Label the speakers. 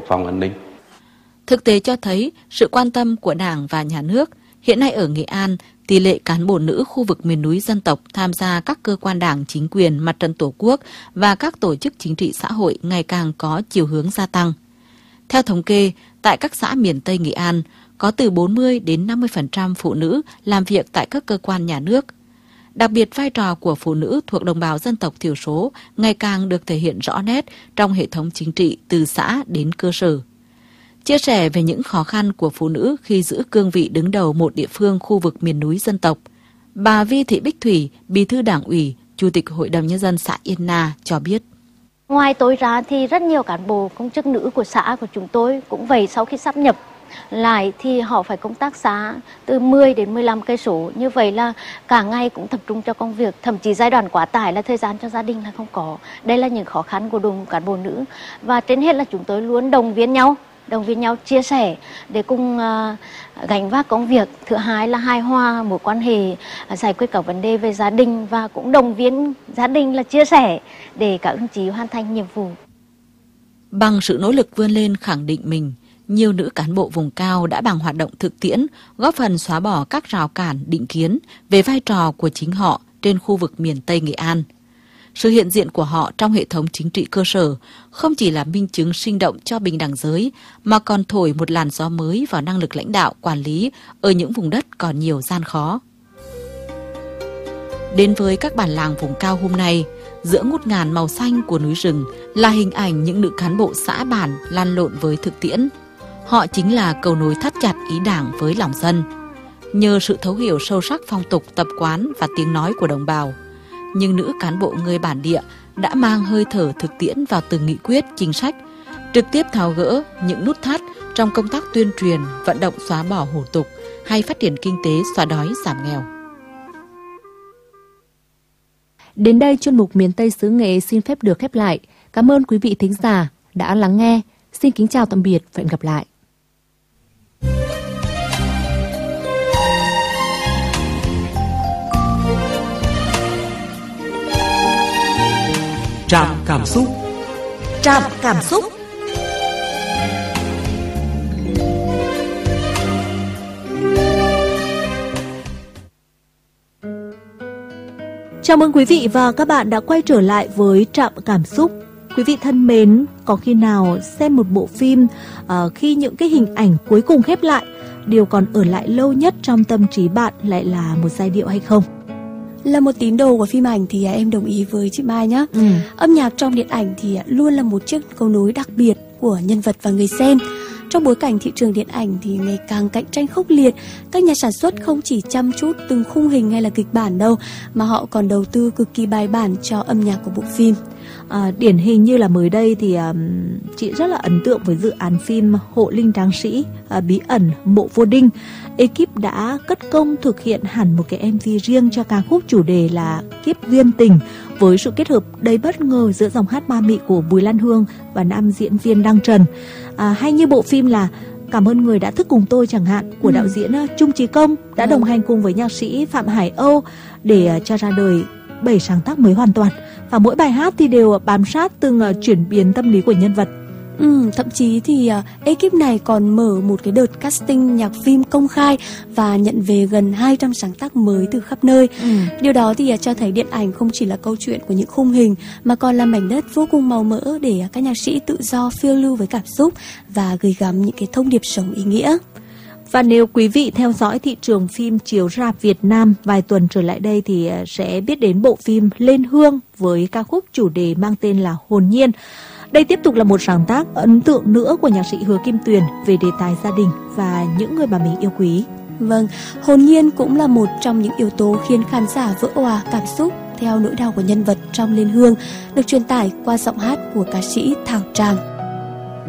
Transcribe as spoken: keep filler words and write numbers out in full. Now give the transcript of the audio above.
Speaker 1: phòng an ninh.
Speaker 2: Thực tế cho thấy sự quan tâm của Đảng và Nhà nước. Hiện nay ở Nghệ An, tỷ lệ cán bộ nữ khu vực miền núi dân tộc tham gia các cơ quan đảng, chính quyền, mặt trận tổ quốc và các tổ chức chính trị xã hội ngày càng có chiều hướng gia tăng. Theo thống kê, tại các xã miền Tây Nghệ An, có từ bốn mươi đến năm mươi phần trăm phụ nữ làm việc tại các cơ quan nhà nước. Đặc biệt, vai trò của phụ nữ thuộc đồng bào dân tộc thiểu số ngày càng được thể hiện rõ nét trong hệ thống chính trị từ xã đến cơ sở. Chia sẻ về những khó khăn của phụ nữ khi giữ cương vị đứng đầu một địa phương khu vực miền núi dân tộc, bà Vi Thị Bích Thủy, Bí thư Đảng ủy, Chủ tịch Hội đồng Nhân dân xã Yên Na cho biết.
Speaker 3: Ngoài tôi ra thì rất nhiều cán bộ công chức nữ của xã của chúng tôi cũng vậy, sau khi sáp nhập lại thì họ phải công tác xã từ mười đến mười lăm cây số. Như vậy là cả ngày cũng tập trung cho công việc, thậm chí giai đoạn quá tải là thời gian cho gia đình là không có. Đây là những khó khăn của đội ngũ cán bộ nữ, và trên hết là chúng tôi luôn động viên nhau, động viên nhau chia sẻ để cùng uh, gánh vác công việc. Thứ hai là hài hòa mối quan hệ, uh, giải quyết các vấn đề về gia đình, và cũng động viên gia đình là chia sẻ để các đồng chí hoàn thành nhiệm vụ.
Speaker 2: Bằng sự nỗ lực vươn lên khẳng định mình, nhiều nữ cán bộ vùng cao đã bằng hoạt động thực tiễn góp phần xóa bỏ các rào cản định kiến về vai trò của chính họ trên khu vực miền Tây Nghệ An. Sự hiện diện của họ trong hệ thống chính trị cơ sở không chỉ là minh chứng sinh động cho bình đẳng giới, mà còn thổi một làn gió mới vào năng lực lãnh đạo, quản lý ở những vùng đất còn nhiều gian khó. Đến với các bản làng vùng cao hôm nay, giữa ngút ngàn màu xanh của núi rừng là hình ảnh những nữ cán bộ xã bản lăn lộn với thực tiễn. Họ chính là cầu nối thắt chặt ý Đảng với lòng dân. Nhờ sự thấu hiểu sâu sắc phong tục, tập quán và tiếng nói của đồng bào, nhưng nữ cán bộ người bản địa đã mang hơi thở thực tiễn vào từng nghị quyết, chính sách, trực tiếp tháo gỡ những nút thắt trong công tác tuyên truyền, vận động xóa bỏ hủ tục hay phát triển kinh tế, xóa đói, giảm nghèo.
Speaker 4: Đến đây, chuyên mục Miền Tây xứ Nghệ xin phép được khép lại. Cảm ơn quý vị thính giả đã lắng nghe. Xin kính chào tạm biệt và hẹn gặp lại.
Speaker 5: Trạm cảm xúc.
Speaker 6: Trạm cảm xúc.
Speaker 4: Chào mừng quý vị và các bạn đã quay trở lại với Trạm cảm xúc. Quý vị thân mến, có khi nào xem một bộ phim uh, khi những cái hình ảnh cuối cùng khép lại, điều còn ở lại lâu nhất trong tâm trí bạn lại là một giai điệu hay không?
Speaker 7: Là một tín đồ của phim ảnh thì em đồng ý với chị Mai nhé. Ừ. Âm nhạc trong điện ảnh thì luôn là một chiếc cầu nối đặc biệt của nhân vật và người xem. Trong bối cảnh thị trường điện ảnh thì ngày càng cạnh tranh khốc liệt, các nhà sản xuất không chỉ chăm chút từng khung hình hay là kịch bản đâu, mà họ còn đầu tư cực kỳ bài bản cho âm nhạc của bộ phim.
Speaker 4: À, điển hình như là mới đây thì um, chị rất là ấn tượng với dự án phim Hộ Linh Tráng Sĩ, uh, Bí ẩn Mộ Vô Đinh. Ekip đã cất công thực hiện hẳn một cái em vê riêng cho ca khúc chủ đề là Kiếp Duyên Tình, với sự kết hợp đầy bất ngờ giữa dòng hát ma mị của Bùi Lan Hương và nam diễn viên Đăng Trần. À, hay như bộ phim là Cảm ơn người đã thức cùng tôi chẳng hạn, của đạo diễn Trung Chí Công đã ừ. đồng hành cùng với nhạc sĩ Phạm Hải Âu để cho ra đời bảy sáng tác mới hoàn toàn, và mỗi bài hát thì đều bám sát từng uh, chuyển biến tâm lý của nhân vật.
Speaker 7: Ừ, thậm chí thì uh, ekip này còn mở một cái đợt casting nhạc phim công khai và nhận về gần hai trăm sáng tác mới từ khắp nơi. Ừ. Điều đó thì uh, cho thấy điện ảnh không chỉ là câu chuyện của những khung hình, mà còn là mảnh đất vô cùng màu mỡ để uh, các nhạc sĩ tự do phiêu lưu với cảm xúc và gửi gắm những cái thông điệp sống ý nghĩa.
Speaker 4: Và nếu quý vị theo dõi thị trường phim chiếu rạp Việt Nam vài tuần trở lại đây thì sẽ biết đến bộ phim Lên Hương với ca khúc chủ đề mang tên là Hồn Nhiên. Đây tiếp tục là một sáng tác ấn tượng nữa của nhạc sĩ Hứa Kim Tuyền về đề tài gia đình và những người mà mình yêu quý.
Speaker 7: Vâng, hồn nhiên cũng là một trong những yếu tố khiến khán giả vỡ òa cảm xúc theo nỗi đau của nhân vật trong Lên Hương, được truyền tải qua giọng hát của ca sĩ Thảo Trang.